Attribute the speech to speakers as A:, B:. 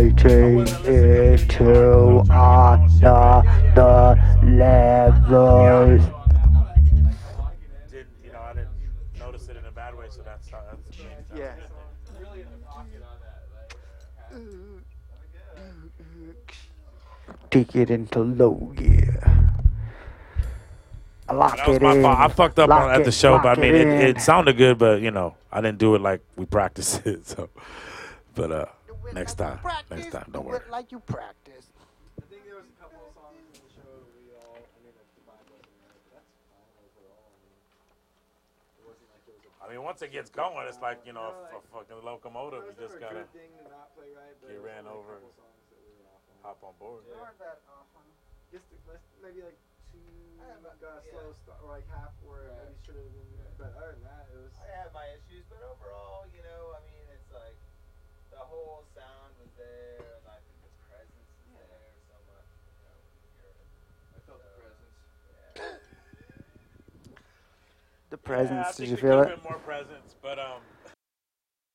A: fighting into another level.
B: Didn't I didn't notice it in a bad way, so that's the main
A: Yeah.
B: thing.
A: Take it into low gear.
B: That
A: Lock
B: was
A: it
B: my fault. I
A: in.
B: fucked up at the show, but
A: Lock
B: I
A: it
B: mean
A: in.
B: it sounded good, but I didn't do it like we practiced it. So, but
A: Do it
B: next
A: like you
B: time,
A: practice.
B: don't
A: Do
B: worry.
A: it like you practice.
C: I think there was a couple of songs in the show that we all, I mean, like, the vibe wasn't right, but that's fine overall. I mean, it wasn't like there was a.
B: I mean, once it gets going, it's like a
C: like,
B: fucking locomotive. You
C: it was
B: just
C: never a
B: gotta
C: good thing to not play right, but
B: get
C: it was
B: ran
C: like
B: over
C: a
B: and
C: couple songs that we were off on.
B: hop on board.
C: Yeah.
D: Weren't that
C: Just maybe like two got a slow start, or like half where maybe should have been. But other than that, it was.
D: I had my issues, but overall, I mean, it's like the whole sound was there, and I think the presence is there so much.
C: I felt the presence.
D: Yeah.
A: The presence,
B: Yeah, I
A: did
B: think
A: you
B: there
A: feel
B: could
A: it?
B: have been more presence, but